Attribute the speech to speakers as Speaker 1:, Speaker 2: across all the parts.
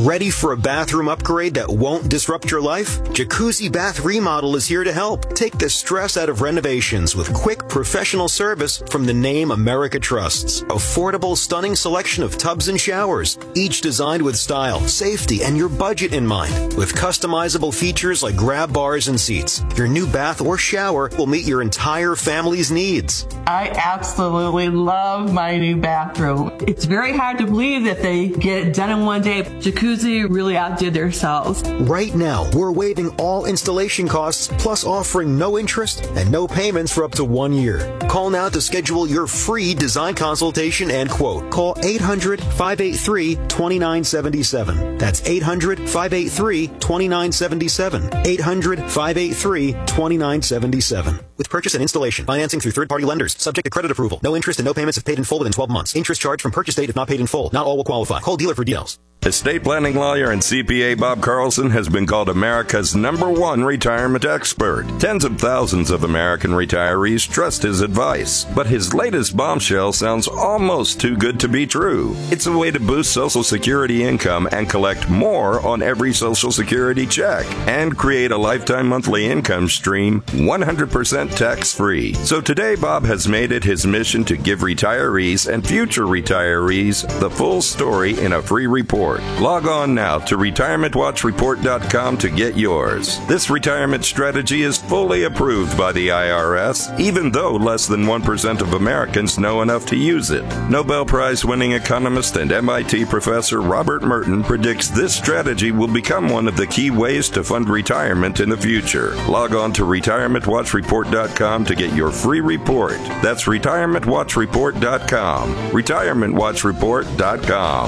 Speaker 1: Ready for a bathroom upgrade that won't disrupt your life? Jacuzzi Bath Remodel is here to help. Take the stress out of renovations with quick, professional service from the name America trusts. Affordable, stunning selection of tubs and showers, each designed with style, safety, and your budget in mind. With customizable features like grab bars and seats, your new bath or shower will meet your entire family's needs.
Speaker 2: I absolutely love my new bathroom. It's very hard to believe that they get it done in one day. Jacuzzi really outdid themselves.
Speaker 1: Right now, we're waiving all installation costs, plus offering no interest and no payments for up to 1 year. Call now to schedule your free design consultation and quote. Call 800-583-2977. That's 800-583-2977. 800-583-2977. With purchase and installation, financing through third-party lenders, subject to credit approval. No interest and no payments if paid in full within 12 months. Interest charged from purchase date if not paid in full. Not all will qualify. Call dealer for details.
Speaker 3: Estate planning lawyer and CPA Bob Carlson has been called America's #1 retirement expert. Tens of thousands of American retirees trust his advice. But his latest bombshell sounds almost too good to be true. It's a way to boost Social Security income and collect more on every Social Security check and create a lifetime monthly income stream 100% tax-free. So today, Bob has made it his mission to give retirees and future retirees the full story in a free report. Log on now to retirementwatchreport.com to get yours. This retirement strategy is fully approved by the IRS, even though less than 1% of Americans know enough to use it. Nobel Prize-winning economist and MIT professor Robert Merton predicts this strategy will become one of the key ways to fund retirement in the future. Log on to retirementwatchreport.com to get your free report. That's retirementwatchreport.com. retirementwatchreport.com.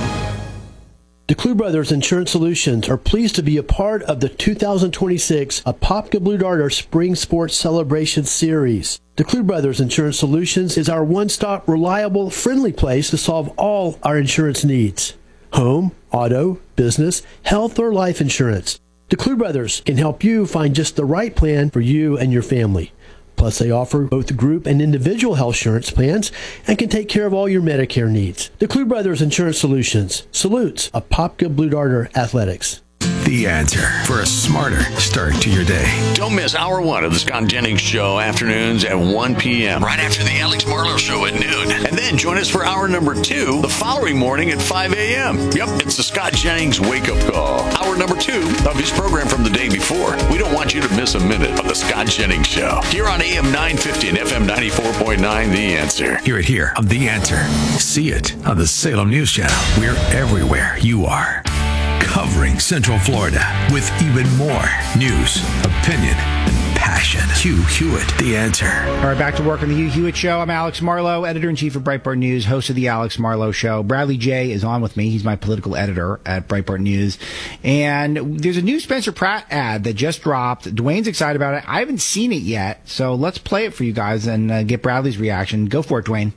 Speaker 4: DeClue Brothers Insurance Solutions are pleased to be a part of the 2026 Apopka Blue Darter Spring Sports Celebration Series. DeClue Brothers Insurance Solutions is our one-stop, reliable, friendly place to solve all our insurance needs. Home, auto, business, health, or life insurance. DeClue Brothers can help you find just the right plan for you and your family. Plus, they offer both group and individual health insurance plans and can take care of all your Medicare needs. DeClue Brothers Insurance Solutions salutes Apopka Blue Darter Athletics.
Speaker 5: The Answer for a smarter start to your day.
Speaker 6: Don't miss Hour 1 of the Scott Jennings Show, afternoons at 1 p.m. right after the Alex Marlowe Show at noon. And then join us for Hour number 2 the following morning at 5 a.m. Yep, it's the Scott Jennings Wake Up Call. Hour number 2 of his program from the day before. We don't want you to miss a minute of the Scott Jennings Show. Here on AM 950 and FM 94.9, The Answer.
Speaker 5: Hear it here on The Answer. See it on the Salem News Channel. We're everywhere you are. Covering Central Florida with even more news, opinion, and passion. Hugh Hewitt, The Answer.
Speaker 7: All right, back to work on the Hugh Hewitt Show. I'm Alex Marlowe, editor-in-chief of Breitbart News, host of the Alex Marlowe Show. Bradley J. is on with me. He's my political editor at Breitbart News. And there's a new Spencer Pratt ad that just dropped. Dwayne's excited about it. I haven't seen it yet, so let's play it for you guys and get Bradley's reaction. Go for it, Dwayne.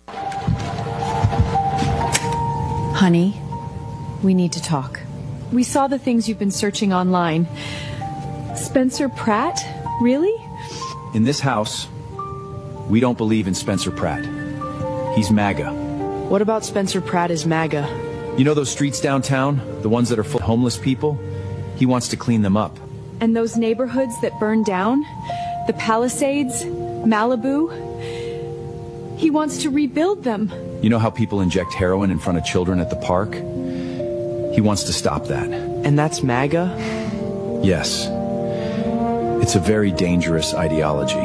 Speaker 8: Honey, we need to talk. We saw the things you've been searching online. Spencer Pratt? Really?
Speaker 9: In this house, we don't believe in Spencer Pratt. He's MAGA.
Speaker 8: What about Spencer Pratt is MAGA?
Speaker 9: You know those streets downtown? The ones that are full of homeless people? He wants to clean them up.
Speaker 8: And those neighborhoods that burned down? The Palisades? Malibu? He wants to rebuild them.
Speaker 9: You know how people inject heroin in front of children at the park? He wants to stop that.
Speaker 8: And that's MAGA?
Speaker 9: Yes. It's a very dangerous ideology.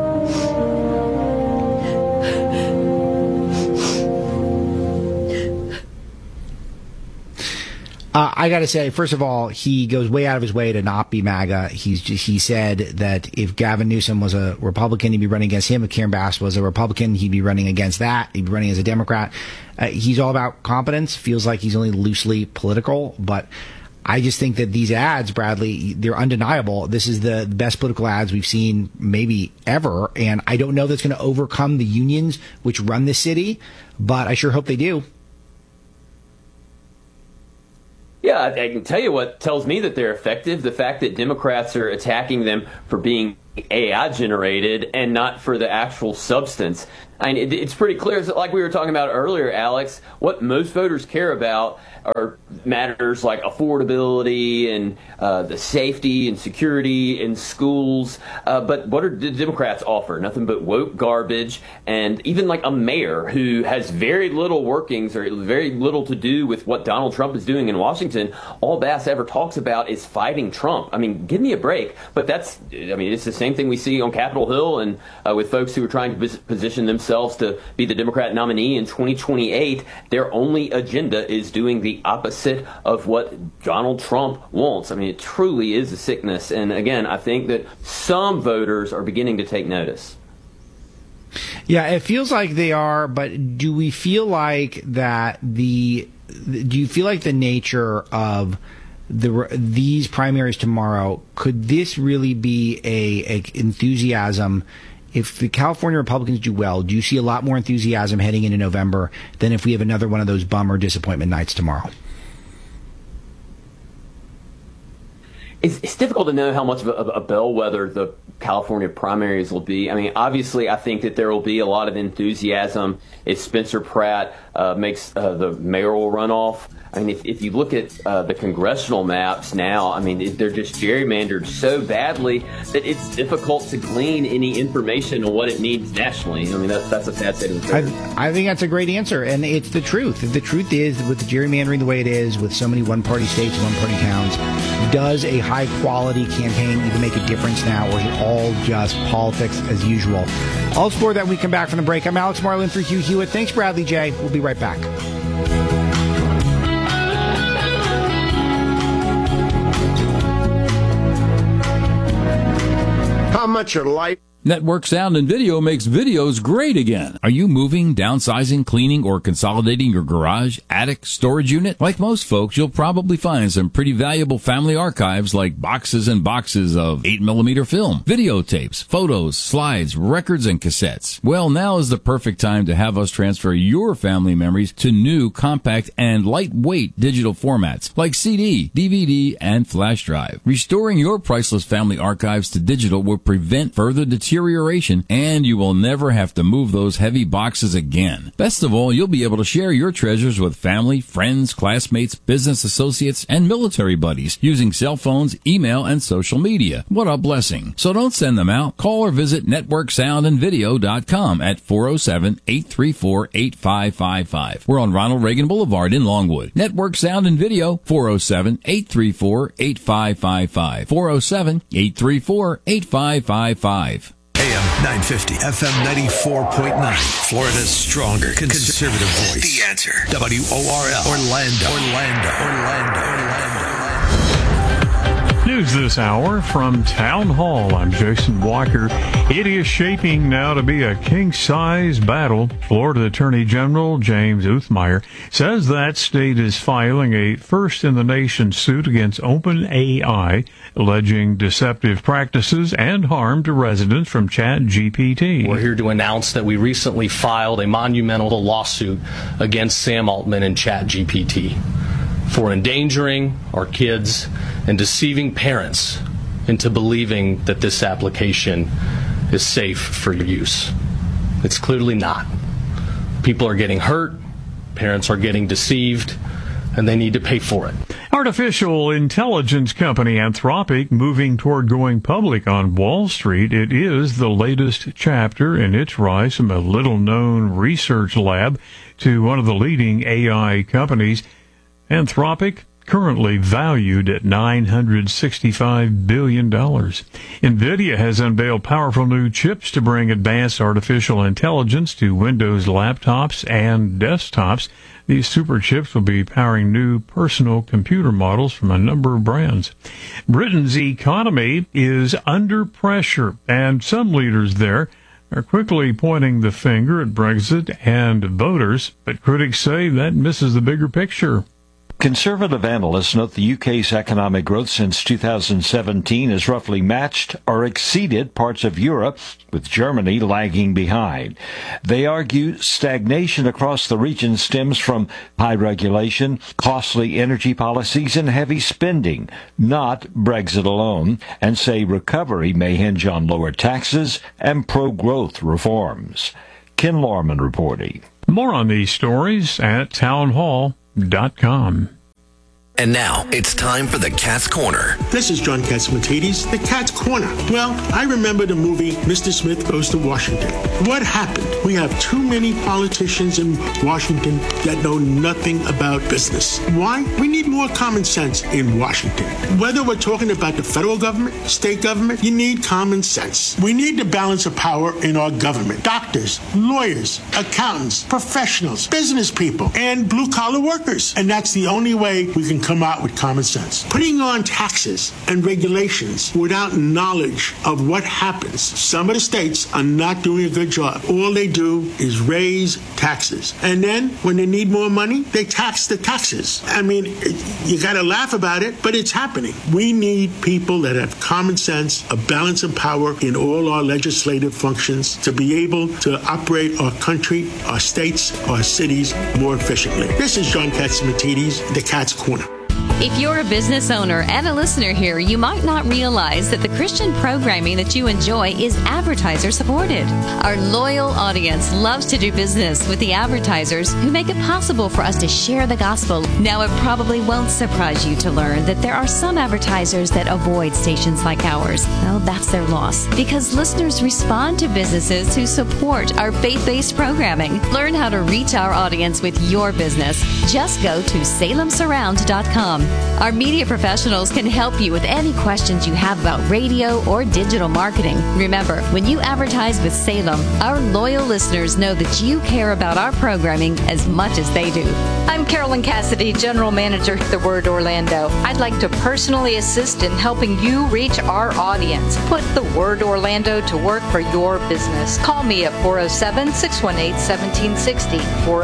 Speaker 7: I got to say, first of all, he goes way out of his way to not be MAGA. He said that if Gavin Newsom was a Republican, he'd be running against him. If Karen Bass was a Republican, he'd be running against that. He'd be running as a Democrat. He's all about competence. Feels like he's only loosely political, but I just think that these ads, Bradley, they're undeniable. This is the best political ads we've seen maybe ever, and I don't know that's going to overcome the unions which run the city, but I sure hope they do.
Speaker 10: Yeah, I can tell you what tells me that they're effective. The fact that Democrats are attacking them for being AI generated and not for the actual substance. I mean, it's pretty clear. It's like we were talking about earlier, Alex, what most voters care about are matters like affordability and the safety and security in schools. But what do the Democrats offer? Nothing but woke garbage, and even like a mayor who has very little workings or very little to do with what Donald Trump is doing in Washington. All Bass ever talks about is fighting Trump. I mean, give me a break. But it's the same thing we see on Capitol Hill and with folks who are trying to position themselves to be the Democrat nominee in 2028. Their only agenda is doing the opposite of what Donald Trump wants. I mean, it truly is a sickness. And again, I think that some voters are beginning to take notice.
Speaker 7: Yeah, it feels like they are, but do we feel like that do you feel like the nature of these primaries tomorrow, could this really be a enthusiasm? If the California Republicans do well, do you see a lot more enthusiasm heading into November than if we have another one of those bummer disappointment nights tomorrow?
Speaker 10: It's difficult to know how much of a bellwether the California primaries will be. I mean, obviously, I think that there will be a lot of enthusiasm if Spencer Pratt makes the mayoral runoff. I mean, if you look at the congressional maps now, I mean, they're just gerrymandered so badly that it's difficult to glean any information on what it means nationally. I mean, that's a sad state of affairs.
Speaker 7: I think that's a great answer, and it's the truth. The truth is, with the gerrymandering the way it is, with so many one-party states and one-party towns, does a high-quality campaign even make a difference now, or is it all just politics as usual? I'll explore that when we come back from the break. I'm Alex Marlin for Hugh Hewitt. Thanks, Bradley J. We'll be right back.
Speaker 11: How much your life...
Speaker 12: Network Sound and Video makes videos great again. Are you moving, downsizing, cleaning, or consolidating your garage, attic, storage unit? Like most folks, you'll probably find some pretty valuable family archives like boxes and boxes of 8mm film, videotapes, photos, slides, records, and cassettes. Well, now is the perfect time to have us transfer your family memories to new, compact, and lightweight digital formats like CD, DVD, and flash drive. Restoring your priceless family archives to digital will prevent further deterioration, and you will never have to move those heavy boxes again. Best of all, you'll be able to share your treasures with family, friends, classmates, business associates, and military buddies using cell phones, email, and social media. What a blessing. So don't send them out. Call or visit networksoundandvideo.com at 407-834-8555. We're on Ronald Reagan Boulevard in Longwood. Network Sound and Video, 407-834-8555. 407-834-8555.
Speaker 5: AM 950, FM 94.9. Florida's stronger conservative voice. The Answer. WORL. Orlando.
Speaker 13: News this hour from Town Hall. I'm Jason Walker. It is shaping now to be a king-size battle. Florida Attorney General James Uthmeier says that state is filing a first-in-the-nation suit against OpenAI, alleging deceptive practices and harm to residents from ChatGPT.
Speaker 14: We're here to announce that we recently filed a monumental lawsuit against Sam Altman and ChatGPT for endangering our kids and deceiving parents into believing that this application is safe for use. It's clearly not. People are getting hurt, parents are getting deceived, and they need to pay for it.
Speaker 13: Artificial intelligence company Anthropic moving toward going public on Wall Street. It is the latest chapter in its rise from a little-known research lab to one of the leading AI companies. Anthropic, currently valued at $965 billion. NVIDIA has unveiled powerful new chips to bring advanced artificial intelligence to Windows laptops and desktops. These super chips will be powering new personal computer models from a number of brands. Britain's economy is under pressure, and some leaders there are quickly pointing the finger at Brexit and voters, but critics say that misses the bigger picture.
Speaker 11: Conservative analysts note the UK's economic growth since 2017 has roughly matched or exceeded parts of Europe, with Germany lagging behind. They argue stagnation across the region stems from high regulation, costly energy policies, and heavy spending, not Brexit alone, and say recovery may hinge on lower taxes and pro-growth reforms. Ken Lorman reporting.
Speaker 13: More on these stories at townhall.com.
Speaker 15: And now, it's time for the Cat's Corner.
Speaker 16: This is John Catsimatidis, the Cat's Corner. Well, I remember the movie Mr. Smith Goes to Washington. What happened? We have too many politicians in Washington that know nothing about business. Why? We need more common sense in Washington. Whether we're talking about the federal government, state government, you need common sense. We need the balance of power in our government. Doctors, lawyers, accountants, professionals, business people, and blue-collar workers. And that's the only way we can come out with common sense. Putting on taxes and regulations without knowledge of what happens. Some of the states are not doing a good job. All they do is raise taxes. And then when they need more money, they tax the taxes. I mean, you got to laugh about it, but it's happening. We need people that have common sense, a balance of power in all our legislative functions to be able to operate our country, our states, our cities more efficiently. This is John Catsimatidis, the Cat's Corner.
Speaker 17: If you're a business owner and a listener here, you might not realize that the Christian programming that you enjoy is advertiser supported. Our loyal audience loves to do business with the advertisers who make it possible for us to share the gospel. Now, it probably won't surprise you to learn that there are some advertisers that avoid stations like ours. Well, that's their loss, because listeners respond to businesses who support our faith-based programming. Learn how to reach our audience with your business. Just go to salemsurround.com. Our media professionals can help you with any questions you have about radio or digital marketing. Remember, when you advertise with Salem, our loyal listeners know that you care about our programming as much as they do.
Speaker 18: I'm Carolyn Cassidy, General Manager at The Word Orlando. I'd like to personally assist in helping you reach our audience. Put The Word Orlando to work for your business. Call me at 407-618-1760.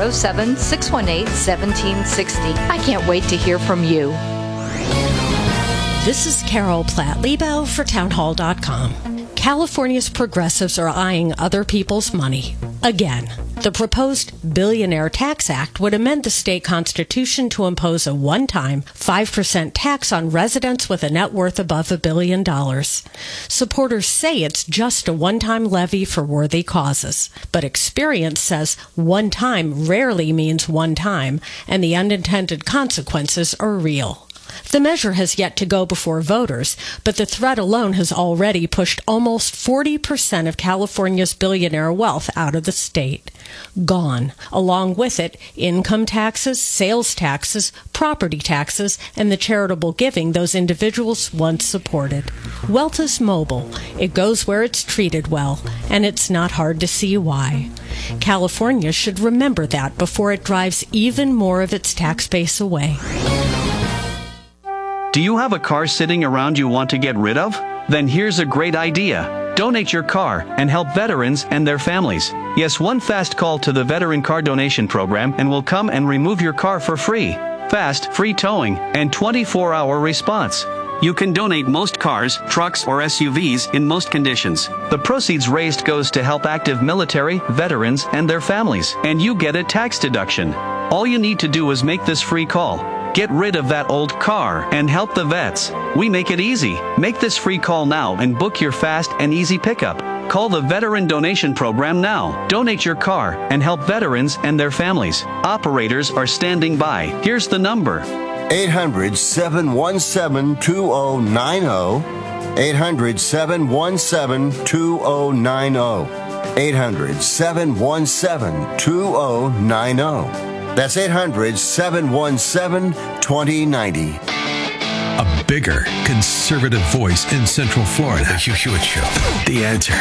Speaker 18: 407-618-1760. I can't wait to hear from you.
Speaker 19: This is Carol Platt-Lebo for townhall.com. California's progressives are eyeing other people's money. Again, the proposed Billionaire Tax Act would amend the state constitution to impose a one-time 5% tax on residents with a net worth above $1 billion. Supporters say it's just a one-time levy for worthy causes, but experience says one time rarely means one time, and the unintended consequences are real. The measure has yet to go before voters, but the threat alone has already pushed almost 40% of California's billionaire wealth out of the state. Gone. Along with it, income taxes, sales taxes, property taxes, and the charitable giving those individuals once supported. Wealth is mobile. It goes where it's treated well, and it's not hard to see why. California should remember that before it drives even more of its tax base away.
Speaker 20: Do you have a car sitting around you want to get rid of? Then here's a great idea. Donate your car and help veterans and their families. Yes, one fast call to the Veteran Car Donation Program and we'll come and remove your car for free. Fast, free towing, and 24-hour response. You can donate most cars, trucks, or SUVs in most conditions. The proceeds raised goes to help active military, veterans, and their families. And you get a tax deduction. All you need to do is make this free call. Get rid of that old car and help the vets. We make it easy. Make this free call now and book your fast and easy pickup. Call the Veteran Donation Program now. Donate your car and help veterans and their families. Operators are standing by. Here's the number.
Speaker 21: 800-717-2090. 800-717-2090. 800-717-2090. That's 800-717-2090.
Speaker 5: A bigger conservative voice in Central Florida. The Hugh Hewitt Show. The Answer.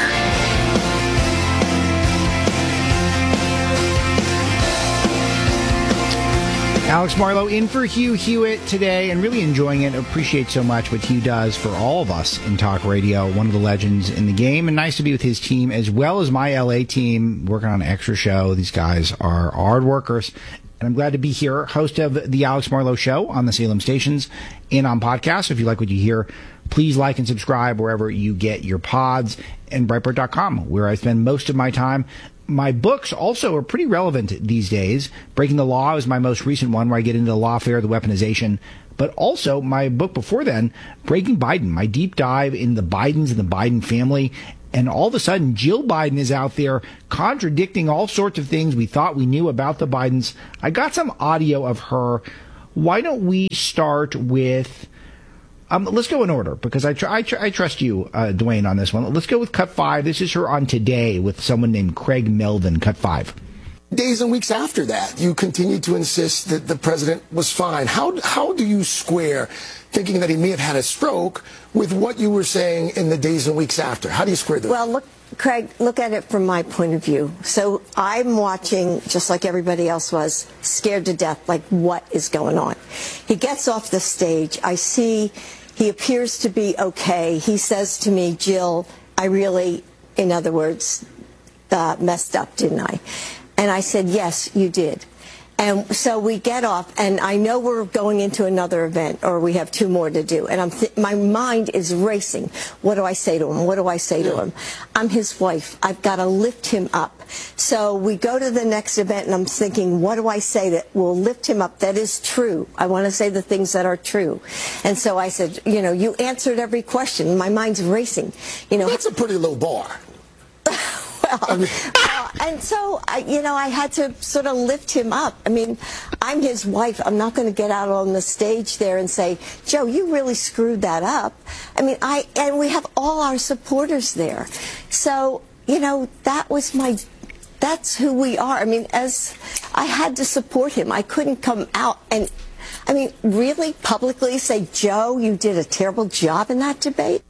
Speaker 7: Alex Marlowe in for Hugh Hewitt today, and really enjoying it. Appreciate so much what Hugh does for all of us in talk radio. One of the legends in the game, and nice to be with his team as well as my LA team working on an extra show. These guys are hard workers. And I'm glad to be here, host of the Alex Marlowe Show on the Salem stations and on podcasts. If you like what you hear, please like and subscribe wherever you get your pods, and Breitbart.com, where I spend most of my time. My books also are pretty relevant these days. Breaking the Law is my most recent one, where I get into the lawfare, the weaponization. But also my book before then, Breaking Biden, my deep dive in the Bidens and the Biden family. And all of a sudden, Jill Biden is out there contradicting all sorts of things we thought we knew about the Bidens. I got some audio of her. Why don't we start with... let's go in order, because I trust you, Dwayne, on this one. Let's go with cut 5. This is her on Today with someone named Craig Melvin, cut 5.
Speaker 2: Days and weeks after that, you continued to insist that the president was fine. How do you square thinking that he may have had a stroke with what you were saying in the days and weeks after? How do you square that?
Speaker 22: Well, look, Craig, look at it from my point of view. So I'm watching, just like everybody else was, scared to death, like what is going on. He gets off the stage. I see he appears to be okay. He says to me, Jill, I really, in other words, messed up, didn't I? And I said, yes, you did. And so we get off, and I know we're going into another event, or we have 2 more to do. And my mind is racing. What do I say to him? What do I say to him? I'm his wife. I've got to lift him up. So we go to the next event, and I'm thinking, what do I say that will lift him up? That is true. I want to say the things that are true. And so I said, you answered every question. My mind's racing.
Speaker 2: That's a pretty low bar.
Speaker 22: And so, I had to sort of lift him up. I mean, I'm his wife. I'm not going to get out on the stage there and say, Joe, you really screwed that up. I mean, and we have all our supporters there. So, that's who we are. I mean, as I had to support him, I couldn't come out and, really publicly say, Joe, you did a terrible job in that debate.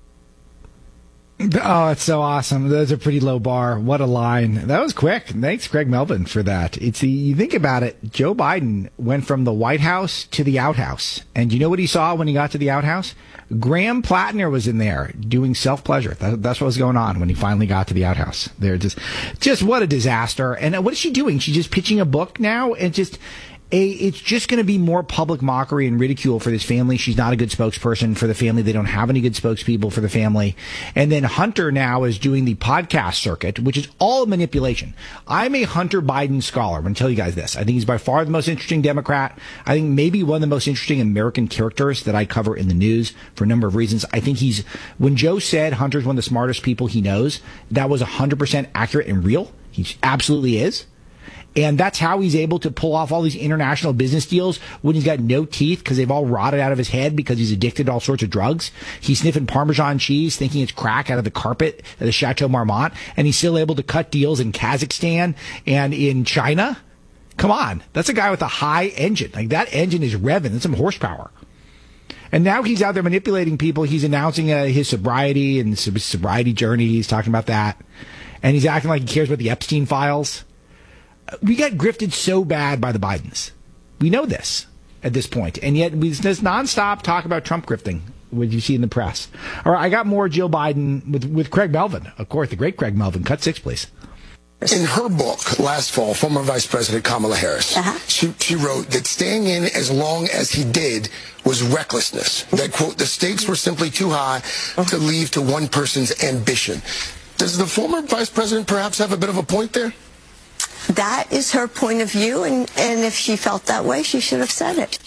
Speaker 7: Oh, it's so awesome. That's a pretty low bar. What a line. That was quick. Thanks, Craig Melvin, for that. You think about it, Joe Biden went from the White House to the outhouse. And you know what he saw when he got to the outhouse? Graham Plattner was in there doing self-pleasure. That's what was going on when he finally got to the outhouse. They're just what a disaster. And what is she doing? She's just pitching a book now, and it's just going to be more public mockery and ridicule for this family. She's not a good spokesperson for the family. They don't have any good spokespeople for the family. And then Hunter now is doing the podcast circuit, which is all manipulation. I'm a Hunter Biden scholar. I'm going to tell you guys this. I think he's by far the most interesting Democrat. I think maybe one of the most interesting American characters that I cover in the news for a number of reasons. I think when Joe said Hunter's one of the smartest people he knows, that was 100% accurate and real. He absolutely is. And that's how he's able to pull off all these international business deals when he's got no teeth because they've all rotted out of his head because he's addicted to all sorts of drugs. He's sniffing Parmesan cheese, thinking it's crack out of the carpet at the Chateau Marmont, and he's still able to cut deals in Kazakhstan and in China. Come on. That's a guy with a high engine. Like, that engine is revving. That's some horsepower. And now he's out there manipulating people. He's announcing his sobriety and sobriety journey. He's talking about that. And he's acting like he cares about the Epstein files. We got grifted so bad by the Bidens. We know this at this point. And yet we just nonstop talk about Trump grifting, what you see in the press. All right, I got more Jill Biden with Craig Melvin. Of course, the great Craig Melvin. Cut 6, please.
Speaker 2: In her book last fall, former Vice President Kamala Harris, she wrote that staying in as long as he did was recklessness. That, quote, the stakes were simply too high to leave to one person's ambition. Does the former Vice President perhaps have a bit of a point there?
Speaker 22: That is her point of view, and if she felt that way, she should have said it.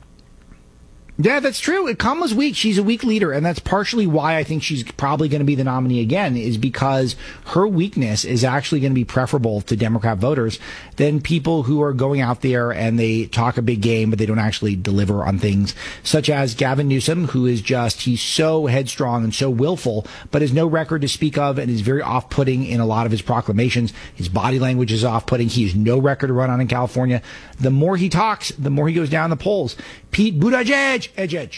Speaker 7: Yeah, that's true. Kamala's weak. She's a weak leader, and that's partially why I think she's probably going to be the nominee again, is because her weakness is actually going to be preferable to Democrat voters than people who are going out there and they talk a big game, but they don't actually deliver on things, such as Gavin Newsom, who is he's so headstrong and so willful, but has no record to speak of and is very off-putting in a lot of his proclamations. His body language is off-putting. He has no record to run on in California. The more he talks, the more he goes down the polls. Pete Buttigieg,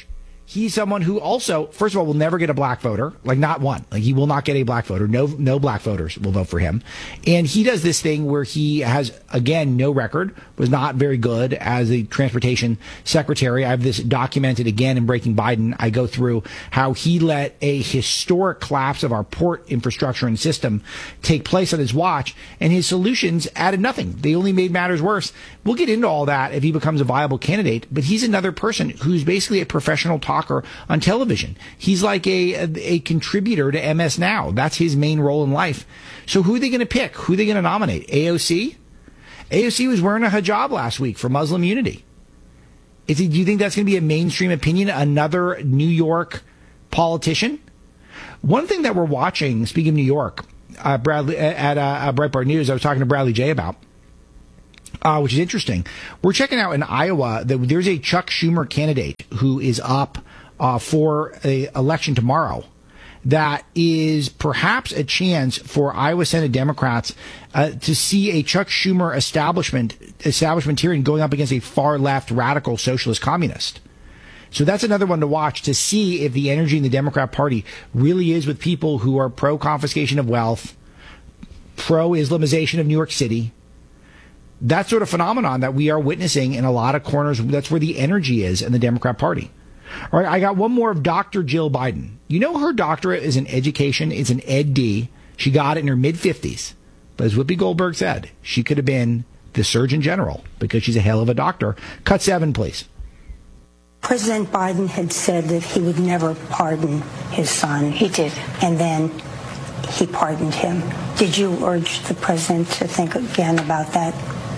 Speaker 7: He's someone who also, first of all, will never get a black voter, like not one. Like he will not get a black voter. No black voters will vote for him. And he does this thing where he has, again, no record, was not very good as a transportation secretary. I have this documented again in Breaking Biden. I go through how he let a historic collapse of our port infrastructure and system take place on his watch, and his solutions added nothing. They only made matters worse. We'll get into all that if he becomes a viable candidate, but he's another person who's basically a professional talker on television. He's like a contributor to MS Now. That's his main role in life. So who are they going to pick? Who are they going to nominate? AOC? AOC was wearing a hijab last week for Muslim unity. Do you think that's going to be a mainstream opinion? Another New York politician? One thing that we're watching, speaking of New York, Bradley at Breitbart News, I was talking to Bradley J about, which is interesting. We're checking out in Iowa that there's a Chuck Schumer candidate who is up for an election tomorrow. That is perhaps a chance for Iowa Senate Democrats to see a Chuck Schumer establishmentarian going up against a far left radical socialist communist. So that's another one to watch to see if the energy in the Democrat Party really is with people who are pro-confiscation of wealth, pro-Islamization of New York City. That sort of phenomenon that we are witnessing in a lot of corners. That's where the energy is in the Democrat Party. All right, I got one more of Dr. Jill Biden. You know her doctorate is in education. It's an Ed.D. She got it in her mid-50s. But as Whoopi Goldberg said, she could have been the Surgeon General because she's a hell of a doctor. Cut 7, please.
Speaker 1: President Biden had said that he would never pardon his son. He did. And then he pardoned him. Did you urge the president to think again about that?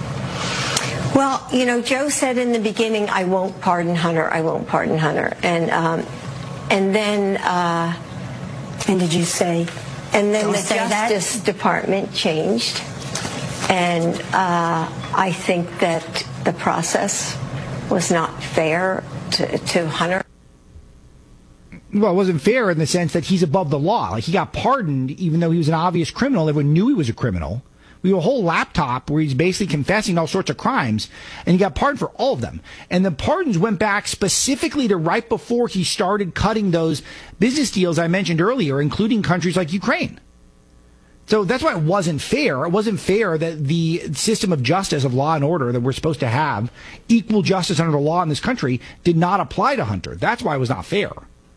Speaker 22: Well, you know, Joe said in the beginning, I won't pardon Hunter, I won't pardon Hunter. And then...
Speaker 1: and did you say...
Speaker 22: And then the Justice Department changed. And I think that the process was not fair to Hunter.
Speaker 7: Well, it wasn't fair in the sense that he's above the law. Like, he got pardoned even though he was an obvious criminal. Everyone knew he was a criminal. We have a whole laptop where he's basically confessing all sorts of crimes, and he got pardoned for all of them. And the pardons went back specifically to right before he started cutting those business deals I mentioned earlier, including countries like Ukraine. So that's why it wasn't fair. It wasn't fair that the system of justice, of law and order that we're supposed to have, equal justice under the law in this country, did not apply to Hunter. That's why it was not fair.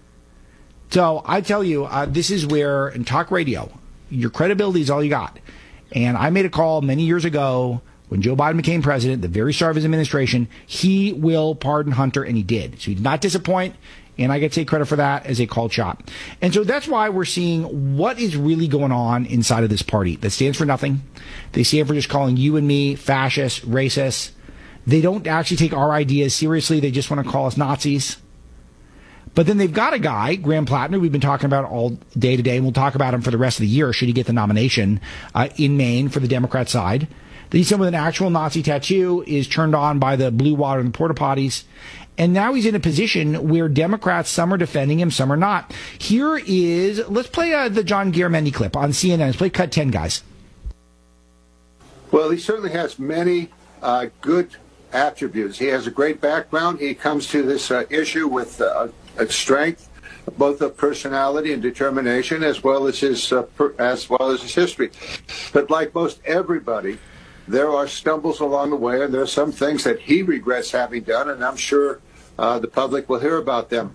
Speaker 7: So I tell you, this is where, in talk radio, your credibility is all you got. And I made a call many years ago when Joe Biden became president, the very start of his administration, he will pardon Hunter, and he did. So he did not disappoint, and I get to take credit for that as a called shot. And so that's why we're seeing what is really going on inside of this party that stands for nothing. They stand for just calling you and me fascists, racists. They don't actually take our ideas seriously. They just want to call us Nazis. But then they've got a guy, Graham Plattner, we've been talking about all day today, and we'll talk about him for the rest of the year, should he get the nomination in Maine for the Democrat side. He's someone with an actual Nazi tattoo, is turned on by the blue water and the porta potties. And now he's in a position where Democrats, some are defending him, some are not. Here is, let's play the John Garamendi clip on CNN. Let's play cut 10, guys.
Speaker 3: Well, he certainly has many good attributes. He has a great background. He comes to this issue with strength, both of personality and determination, as well as his history. But like most everybody, there are stumbles along the way, and there are some things that he regrets having done, and I'm sure the public will hear about them.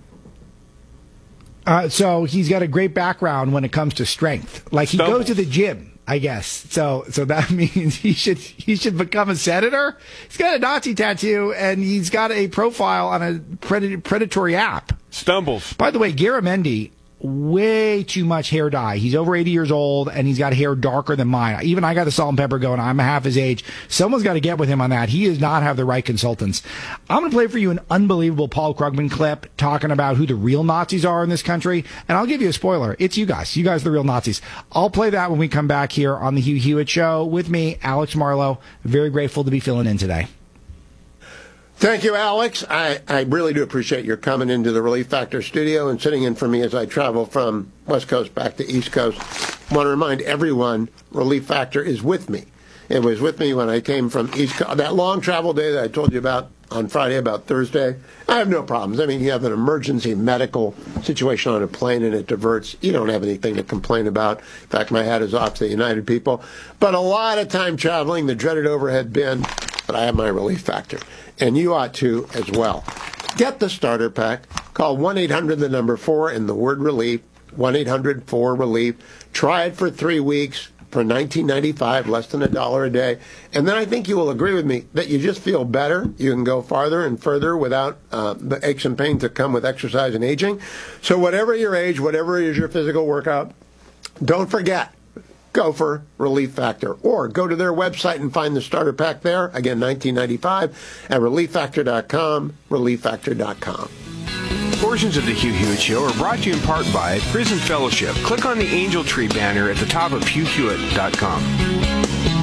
Speaker 7: So he's got a great background when it comes to strength. Like, he goes to the gym, I guess. So that means he should become a senator. He's got a Nazi tattoo, and he's got a profile on a predatory app.
Speaker 23: Stumbles.
Speaker 7: By the way, Garamendi, way too much hair dye. He's over 80 years old, and he's got hair darker than mine. Even I got the salt and pepper going. I'm half his age. Someone's got to get with him on that. He does not have the right consultants. I'm going to play for you an unbelievable Paul Krugman clip talking about who the real Nazis are in this country. And I'll give you a spoiler. It's you guys. You guys are the real Nazis. I'll play that when we come back here on the Hugh Hewitt Show. With me, Alex Marlow. Very grateful to be filling in today.
Speaker 21: Thank you, Alex. I really do appreciate your coming into the Relief Factor studio and sitting in for me as I travel from West Coast back to East Coast. I want to remind everyone, Relief Factor is with me. It was with me when I came from East Coast. That long travel day that I told you about on Friday about Thursday. I have no problems. I mean, you have an emergency medical situation on a plane and it diverts. You don't have anything to complain about. In fact, my hat is off to the United people. But a lot of time traveling, the dreaded overhead bin, but I have my relief factor. And you ought to as well. Get the starter pack. Call 1-800-4 and the word relief, 1-800-4-RELIEF. Try it for 3 weeks. For $19.95, less than $1 a day. And then I think you will agree with me that you just feel better. You can go farther and further without the aches and pains that come with exercise and aging. So whatever your age, whatever is your physical workout, don't forget, go for Relief Factor. Or go to their website and find the starter pack there. Again, $19.95 at ReliefFactor.com, ReliefFactor.com.
Speaker 4: Portions of the Hugh Hewitt Show are brought to you in part by Prison Fellowship. Click on the Angel Tree banner at the top of HughHewitt.com.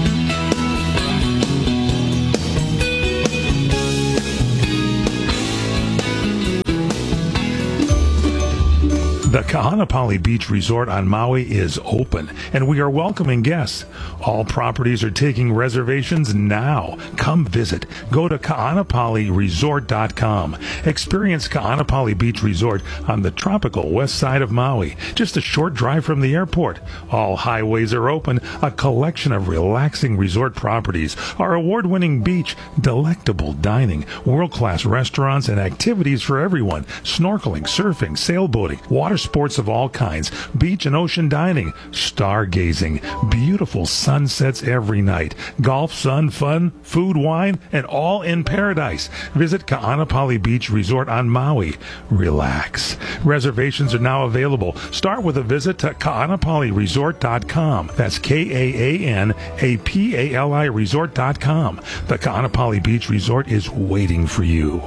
Speaker 13: The Kahanapali Beach Resort on Maui is open, and we are welcoming guests. All properties are taking reservations now. Come visit. Go to kahanapaliresort.com. Experience Kahanapali Beach Resort on the tropical west side of Maui, just a short drive from the airport. All highways are open, a collection of relaxing resort properties, our award-winning beach, delectable dining, world-class restaurants, and activities for everyone. Snorkeling, surfing, sailboating, water sports of all kinds, beach and ocean dining, stargazing, beautiful sunsets every night, golf, sun, fun, food, wine, and all in paradise. Visit Kahanapali Beach Resort on Maui. Relax. Reservations are now available. Start with a visit to kahanapaliresort.com. That's Kahanapali resort.com. The Kahanapali Beach Resort is waiting for you.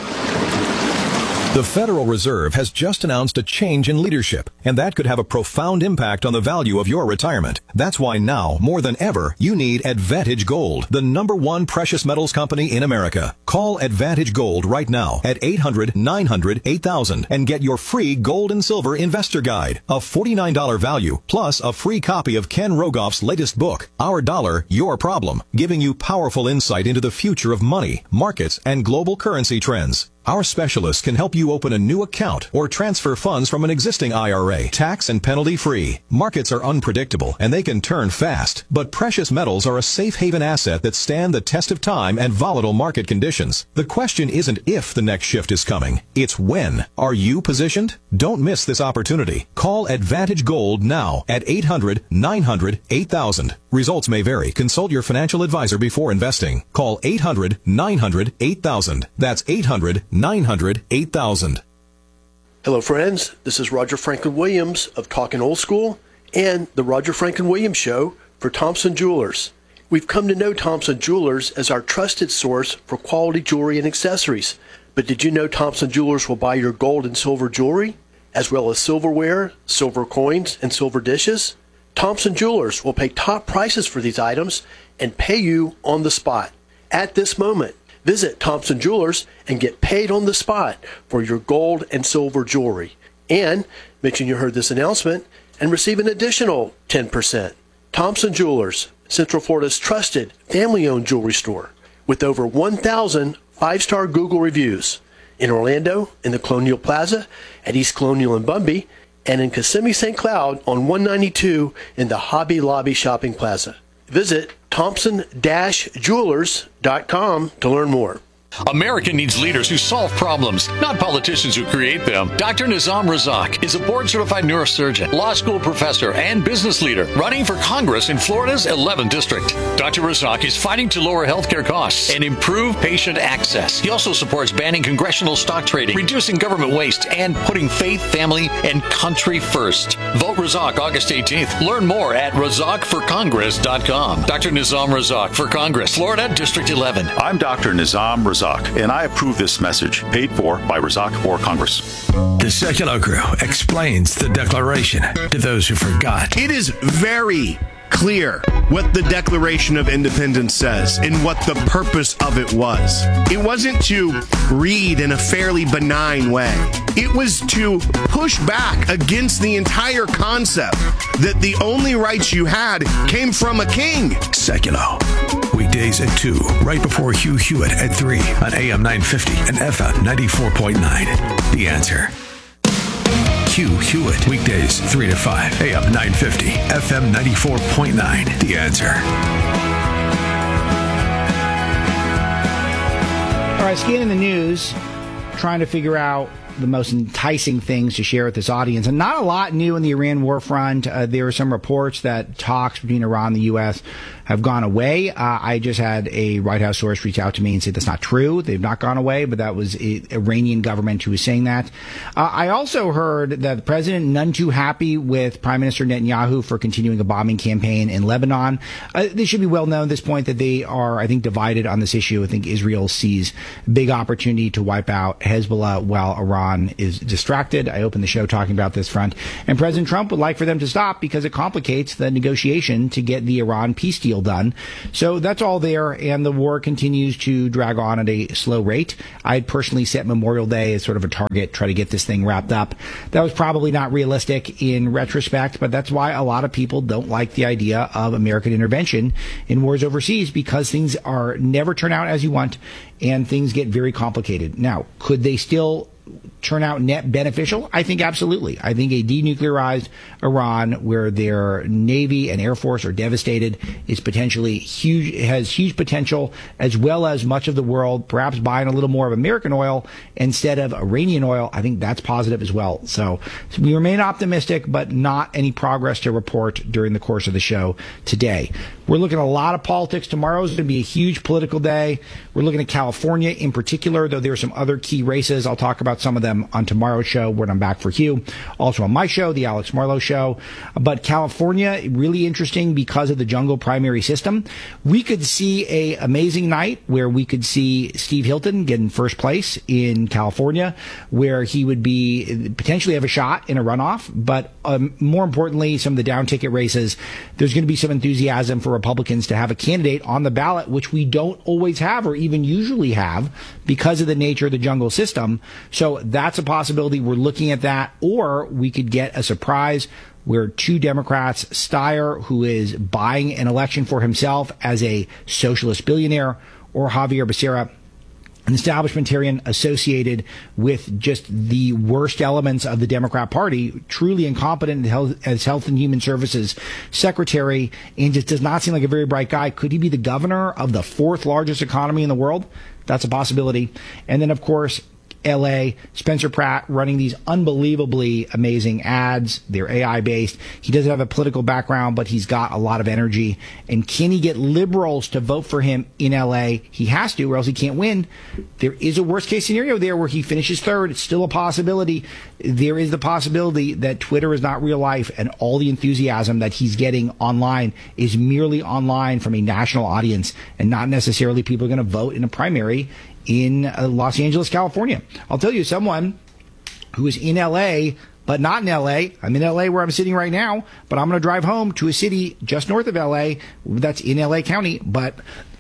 Speaker 6: The Federal Reserve has just announced a change in leadership, and that could have a profound impact on the value of your retirement. That's why now, more than ever, you need Advantage Gold, the #1 precious metals company in America. Call Advantage Gold right now at 800-900-8000 and get your free gold and silver investor guide, a $49 value, plus a free copy of Ken Rogoff's latest book, Our Dollar, Your Problem, giving you powerful insight into the future of money, markets, and global currency trends. Our specialists can help you open a new account or transfer funds from an existing IRA, tax and penalty free. Markets are unpredictable and they can turn fast, but precious metals are a safe haven asset that stand the test of time and volatile market conditions. The question isn't if the next shift is coming, it's when. Are you positioned? Don't miss this opportunity. Call Advantage Gold now at 800-900-8000. Results may vary. Consult your financial advisor before investing. Call 800-900-8000. That's 800-900-8000.
Speaker 23: Hello, friends. This is Roger Franklin Williams of Talkin' Old School and the Roger Franklin Williams Show for Thompson Jewelers. We've come to know Thompson Jewelers as our trusted source for quality jewelry and accessories. But did you know Thompson Jewelers will buy your gold and silver jewelry, as well as silverware, silver coins, and silver dishes? Thompson Jewelers will pay top prices for these items and pay you on the spot. At this moment, visit Thompson Jewelers and get paid on the spot for your gold and silver jewelry. And mention you heard this announcement and receive an additional 10%. Thompson Jewelers, Central Florida's trusted family-owned jewelry store with over 1,000 five-star Google reviews in Orlando, in the Colonial Plaza, at East Colonial and Bumby, and in Kissimmee St. Cloud on 192 in the Hobby Lobby Shopping Plaza. Visit Thompson-Jewelers.com to learn more.
Speaker 24: America needs leaders who solve problems, not politicians who create them. Dr. Nizam Razak is a board-certified neurosurgeon, law school professor, and business leader running for Congress in Florida's 11th District. Dr. Razak is fighting to lower healthcare costs and improve patient access. He also supports banning congressional stock trading, reducing government waste, and putting faith, family, and country first. Vote Razak August 18th. Learn more at razakforcongress.com. Dr. Nizam Razak for Congress, Florida, District 11.
Speaker 25: I'm Dr. Nizam Razak, and I approve this message, paid for by Razak for Congress.
Speaker 5: The Secular Crew explains the Declaration to those who forgot.
Speaker 26: It is very clear what the Declaration of Independence says and what the purpose of it was. It wasn't to read in a fairly benign way. It was to push back against the entire concept that the only rights you had came from a king.
Speaker 5: Seculo. Weekdays at 2, right before Hugh Hewitt at 3 on AM 950 and FM 94.9. The Answer. Hugh Hewitt. Weekdays 3 to 5, AM 950, FM 94.9. The Answer.
Speaker 7: All right, scanning the news, trying to figure out the most enticing things to share with this audience. And not a lot new in the Iran war front. There are some reports that talks between Iran and the U.S. have gone away. I just had a White House source reach out to me and say that's not true. They've not gone away, but that was the Iranian government who was saying that. I also heard that the president none too happy with Prime Minister Netanyahu for continuing a bombing campaign in Lebanon. They should be well known at this point that they are, I think, divided on this issue. I think Israel sees big opportunity to wipe out Hezbollah while Iran is distracted. I opened the show talking about this front. And President Trump would like for them to stop because it complicates the negotiation to get the Iran peace deal done. So that's all there, and the war continues to drag on at a slow rate. I'd personally set Memorial Day as sort of a target, try to get this thing wrapped up. That was probably not realistic in retrospect, but that's why a lot of people don't like the idea of American intervention in wars overseas, because things are never turn out as you want, and things get very complicated. Now, could they still turn out net beneficial? I think absolutely. I think a denuclearized Iran, where their Navy and Air Force are devastated, is potentially huge, has huge potential, as well as much of the world perhaps buying a little more of American oil instead of Iranian oil. I think that's positive as well. So we remain optimistic, but not any progress to report during the course of the show today. We're looking at a lot of politics. Tomorrow is going to be a huge political day. We're looking at California in particular, though there are some other key races. I'll talk about some of them on tomorrow's show when I'm back for Hugh. Also on my show, the Alex Marlowe Show. But California, really interesting because of the jungle primary system. We could see a amazing night where we could see Steve Hilton get in first place in California, where he would be potentially have a shot in a runoff. But more importantly, some of the down ticket races, there's going to be some enthusiasm for Republicans to have a candidate on the ballot, which we don't always have or even usually have because of the nature of the jungle system. So that's a possibility. We're looking at that. Or we could get a surprise where two Democrats, Steyer, who is buying an election for himself as a socialist billionaire, or Javier Becerra, an establishmentarian associated with just the worst elements of the Democrat Party, truly incompetent as Health and Human Services Secretary, and just does not seem like a very bright guy. Could he be the governor of the fourth largest economy in the world? That's a possibility. And then, of course, LA, Spencer Pratt running these unbelievably amazing ads. They're AI based. He doesn't have a political background, but he's got a lot of energy. And can he get liberals to vote for him in LA? He has to, or else he can't win. There is a worst case scenario there where he finishes third. It's still a possibility. There is the possibility that Twitter is not real life, and all the enthusiasm that he's getting online is merely online from a national audience, and not necessarily people are going to vote in a primary in Los Angeles, California. I'll tell you, someone who is in L.A., but not in L.A. I'm in L.A. where I'm sitting right now, but I'm going to drive home to a city just north of L.A. that's in L.A. County, but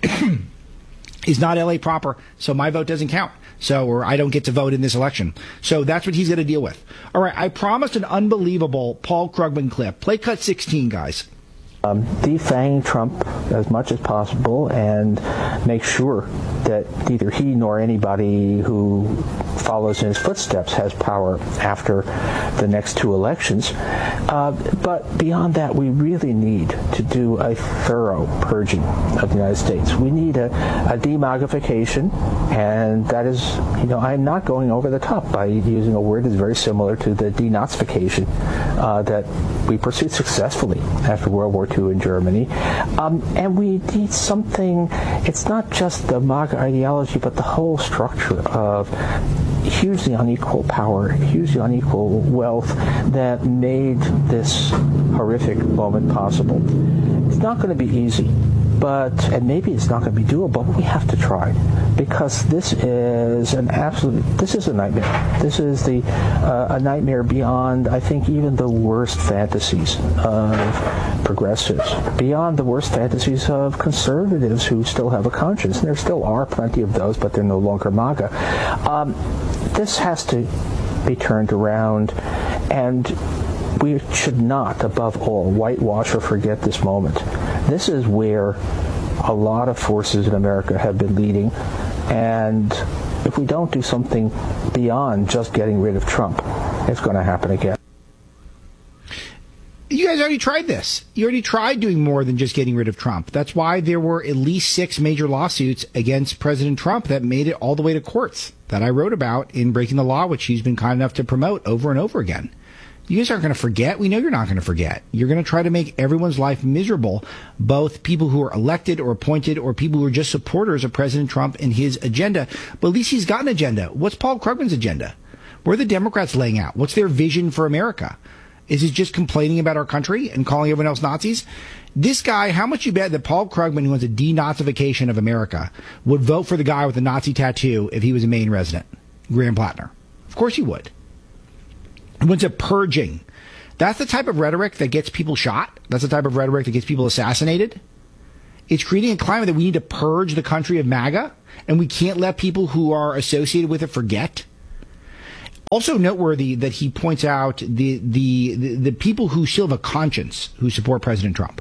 Speaker 7: is not L.A. proper, so my vote doesn't count. Or I don't get to vote in this election. So that's what he's going to deal with. All right, I promised an unbelievable Paul Krugman clip. Play cut 16, guys.
Speaker 8: Defang Trump as much as possible and make sure that neither he nor anybody who follows in his footsteps has power after the next two elections. But beyond that, we really need to do a thorough purging of the United States. We need a demagification, and that is, I'm not going over the top by using a word that's very similar to the denazification that we pursued successfully after World War II in Germany. And we need something, it's not just the MAGA ideology, but the whole structure of hugely unequal power, hugely unequal wealth that made this horrific moment possible. It's not going to be easy, and maybe it's not going to be doable, but we have to try, because this is a nightmare. This is a nightmare beyond, I think, even the worst fantasies of progressives, beyond the worst fantasies of conservatives who still have a conscience. And there still are plenty of those, but they're no longer MAGA. This has to be turned around. And we should not, above all, whitewash or forget this moment. This is where a lot of forces in America have been leading. And if we don't do something beyond just getting rid of Trump, it's going to happen again.
Speaker 7: You guys already tried this. You already tried doing more than just getting rid of Trump. That's why there were at least 6 major lawsuits against President Trump that made it all the way to courts that I wrote about in Breaking the Law, which he's been kind enough to promote over and over again. You guys aren't going to forget. We know you're not going to forget. You're going to try to make everyone's life miserable, both people who are elected or appointed or people who are just supporters of President Trump and his agenda. But at least he's got an agenda. What's Paul Krugman's agenda? What are the Democrats laying out? What's their vision for America? Is it just complaining about our country and calling everyone else Nazis? This guy, how much you bet that Paul Krugman, who wants a denazification of America, would vote for the guy with the Nazi tattoo if he was a Maine resident, Graham Plattner? Of course he would. He wants a purging. That's the type of rhetoric that gets people shot. That's the type of rhetoric that gets people assassinated. It's creating a climate that we need to purge the country of MAGA, and we can't let people who are associated with it forget. Also noteworthy that he points out the people who still have a conscience who support President Trump.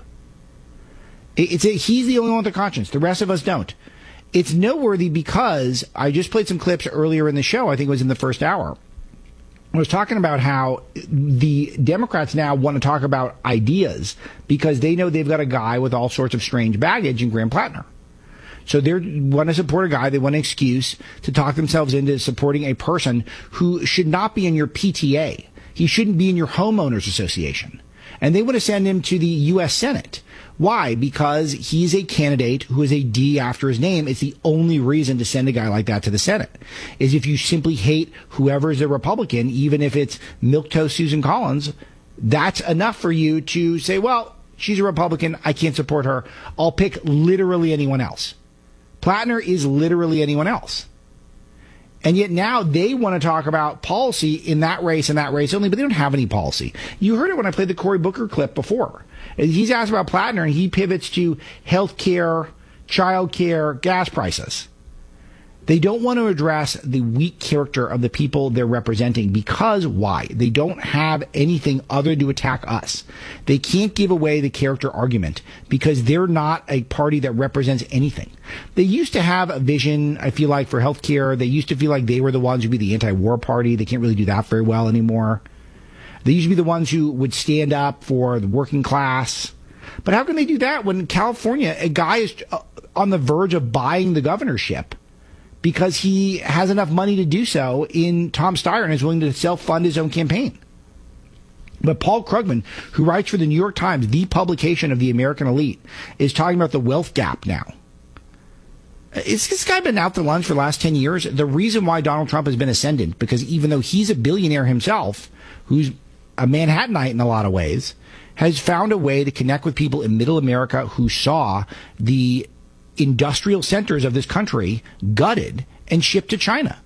Speaker 7: He's the only one with a conscience. The rest of us don't. It's noteworthy because I just played some clips earlier in the show. I think it was in the first hour. I was talking about how the Democrats now want to talk about ideas because they know they've got a guy with all sorts of strange baggage in Graham Plattner. So they want to support a guy. They want an excuse to talk themselves into supporting a person who should not be in your PTA. He shouldn't be in your homeowners association. And they want to send him to the U.S. Senate. Why? Because he's a candidate who has a D after his name. It's the only reason to send a guy like that to the Senate, is if you simply hate whoever is a Republican, even if it's milquetoast Susan Collins, that's enough for you to say, well, she's a Republican. I can't support her. I'll pick literally anyone else. Plattner is literally anyone else. And yet now they want to talk about policy in that race and that race only, but they don't have any policy. You heard it when I played the Cory Booker clip before. He's asked about Plattner, and he pivots to health care, child care, gas prices. They don't want to address the weak character of the people they're representing because why? They don't have anything other to attack us. They can't give away the character argument because they're not a party that represents anything. They used to have a vision, I feel like, for healthcare. They used to feel like they were the ones who'd be the anti-war party. They can't really do that very well anymore. They used to be the ones who would stand up for the working class. But how can they do that when California, a guy is on the verge of buying the governorship because he has enough money to do so in Tom Steyer and is willing to self-fund his own campaign? But Paul Krugman, who writes for the New York Times, the publication of the American elite, is talking about the wealth gap now. Is this guy been out to lunch for the last 10 years? The reason why Donald Trump has been ascendant, because even though he's a billionaire himself, who's a Manhattanite in a lot of ways, has found a way to connect with people in middle America who saw the industrial centers of this country gutted and shipped to China.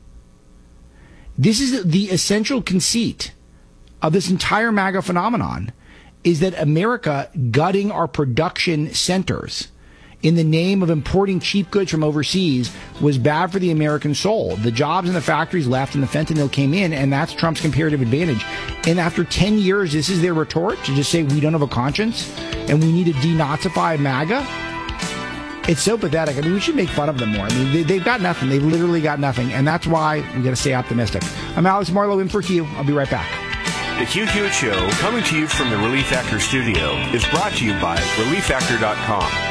Speaker 7: This is the essential conceit of this entire MAGA phenomenon, is that America gutting our production centers in the name of importing cheap goods from overseas was bad for the American soul. The jobs in the factories left and the fentanyl came in, and that's Trump's comparative advantage. And after 10 years, this is their retort to just say we don't have a conscience and we need to denazify MAGA? It's so pathetic. I mean, we should make fun of them more. I mean, they've got nothing. They've literally got nothing. And that's why we got to stay optimistic. I'm Alex Marlowe in for Q. I'll be right back.
Speaker 4: The Hugh Hewitt Show, coming to you from the Relief Factor studio, is brought to you by ReliefFactor.com.